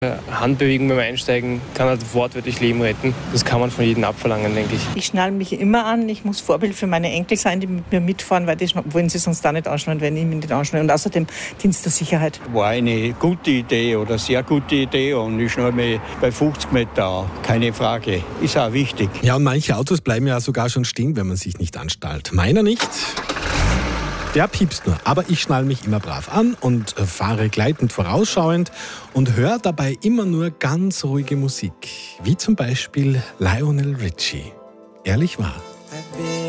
Handbewegung beim Einsteigen kann halt wortwörtlich Leben retten. Das kann man von jedem abverlangen, denke ich. Ich schnalle mich immer an. Ich muss Vorbild für meine Enkel sein, die mit mir mitfahren, weil die wollen sie sonst da nicht anschnallen, wenn ich mich nicht anschnalle. Und außerdem Dienst der Sicherheit. War eine gute Idee oder sehr gute Idee und ich schnalle mich bei 50 Meter an. Keine Frage. Ist auch wichtig. Ja, und manche Autos bleiben ja sogar schon stehen, wenn man sich nicht anschnallt. Meiner nicht. Der piepst nur, aber ich schnall mich immer brav an und fahre gleitend vorausschauend und höre dabei immer nur ganz ruhige Musik, wie zum Beispiel Lionel Richie. Ehrlich wahr.